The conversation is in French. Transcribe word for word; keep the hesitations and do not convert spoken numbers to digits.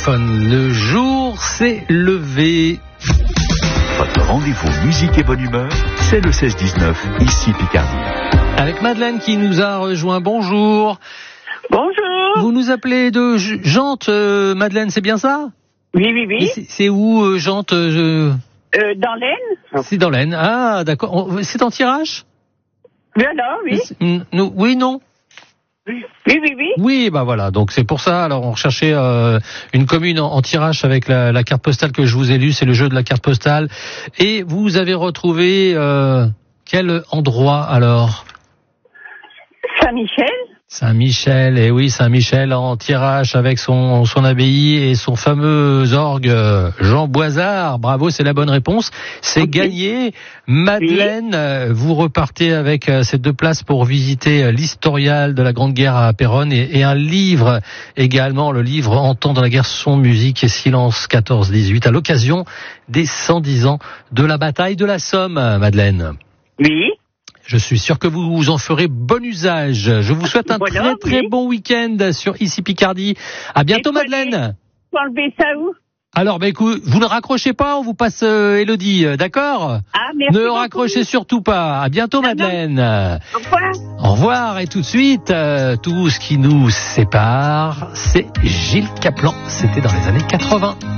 téléphone. Le jour s'est levé. Votre rendez-vous musique et bonne humeur, c'est le seize dix-neuf, ici Picardie. Avec Madeleine qui nous a rejoint. Bonjour. Bonjour. Vous nous appelez de Jantes, euh, Madeleine, c'est bien ça? Oui, oui, oui. C'est, c'est où, euh, Jantes euh, euh, Dans l'Aisne. C'est dans l'Aisne. Ah, d'accord. C'est en Thiérache? Voilà, oui. Nous, oui, non? Oui, oui, oui. Oui, bah voilà. Donc c'est pour ça. Alors on recherchait euh, une commune en, en Thiérache avec la, la carte postale que je vous ai lue. C'est le jeu de la carte postale. Et vous avez retrouvé euh, quel endroit alors? Saint-Michel. Saint-Michel, et oui, Saint-Michel en Thiérache avec son, son abbaye et son fameux orgue Jean Boisard. Bravo, c'est la bonne réponse. C'est okay. Gagné. Madeleine, oui. Vous repartez avec ces deux places pour visiter l'historial de la Grande Guerre à Péronne et, et un livre également, le livre Entendre la guerre, son musique et silence quatorze dix-huit à l'occasion des cent dix ans de la bataille de la Somme, Madeleine. Oui. Je suis sûr que vous en ferez bon usage. Je vous souhaite un voilà, très très oui. bon week-end sur Ici Picardie. À bientôt, Madeleine. Vous enlevez ça où? Alors, bah, écoute, vous ne raccrochez pas, on vous passe euh, Élodie, d'accord? Ah, merci Ne beaucoup. Raccrochez surtout pas. À bientôt, ah, Madeleine. Non. Au revoir. Au revoir, et tout de suite, euh, tout ce qui nous sépare, c'est Gilles Caplan. C'était dans les années quatre-vingts.